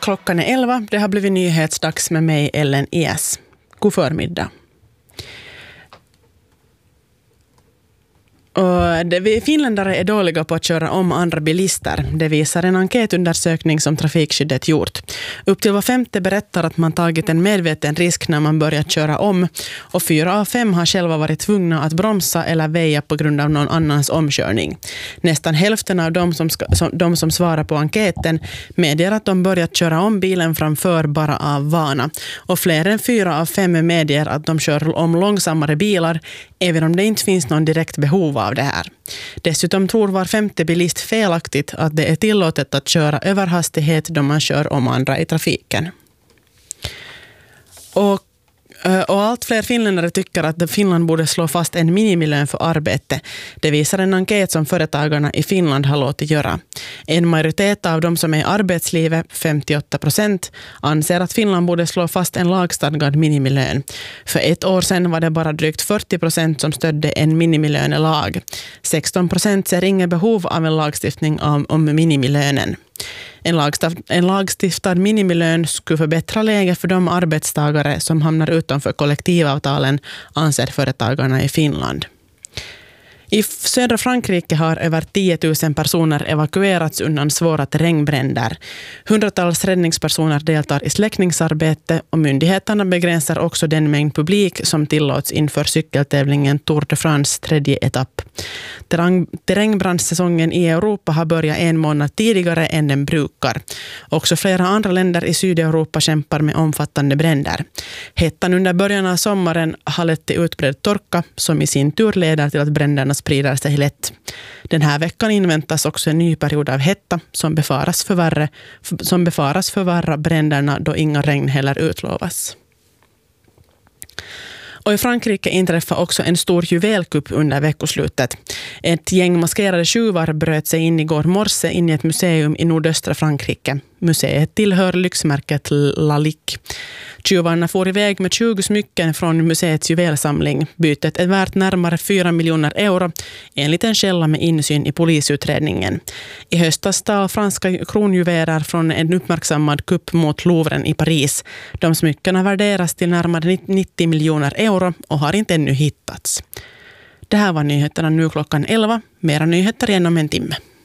Klockan är 11. Det har blivit nyhetsdags med mig, Ellen Es. God förmiddag. Vi finländare är dåliga på att köra om andra bilister. Det visar en enkätundersökning som Trafikskyddet gjort. Upp till var femte berättar att man tagit en medveten risk när man börjat köra om. Och 4 av 5 har själva varit tvungna att bromsa eller väja på grund av någon annans omkörning. Nästan hälften av de som svarar på enkäten medger att de börjat köra om bilen framför bara av vana. Och fler än 4 av 5 medger att de kör om långsammare bilar även om det inte finns någon direkt behov av det här. Dessutom tror var femte bilist felaktigt att det är tillåtet att köra över hastighet då man kör om andra i trafiken. Och allt fler finländare tycker att Finland borde slå fast en minimilön för arbete. Det visar en enkät som företagarna i Finland har låtit göra. En majoritet av de som är i arbetslivet, 58%, anser att Finland borde slå fast en lagstadgad minimilön. För ett år sedan var det bara drygt 40% som stödde en minimilönelag. 16% ser inget behov av en lagstiftning om minimilönen. En lagstiftad minimilön skulle förbättra läget för de arbetstagare som hamnar utanför kollektivavtalen, anser företagarna i Finland. I södra Frankrike har över 10 000 personer evakuerats undan svåra terrängbränder. Hundratals räddningspersoner deltar i släckningsarbete och myndigheterna begränsar också den mängd publik som tillåts inför cykeltävlingen Tour de France 3:e etapp. Terrängbrandsäsongen i Europa har börjat 1 månad tidigare än den brukar. Också flera andra länder i Sydeuropa kämpar med omfattande bränder. Hettan under början av sommaren har lett till utbredd torka som i sin tur leder till att bränderna sprider sig lätt. Den här veckan inväntas också en ny period av hetta som befaras förvärra bränderna då inga regn heller utlovas. Och i Frankrike inträffar också en stor juvelkupp under veckoslutet. Ett gäng maskerade tjuvar bröt sig in igår morse in i ett museum i nordöstra Frankrike. Museet tillhör lyxmärket Lalique. Tjuvarna får iväg med 20 smycken från museets juvelsamling. Bytet är värt närmare 4 miljoner euro, enligt en källa med insyn i polisutredningen. I höstas stal franska kronjuveler från en uppmärksammad kupp mot Louvren i Paris. De smyckena värderas till närmare 90 miljoner euro och har inte ännu hittats. Det här var nyheterna nu klockan 11. Mera nyheter igen om en timme.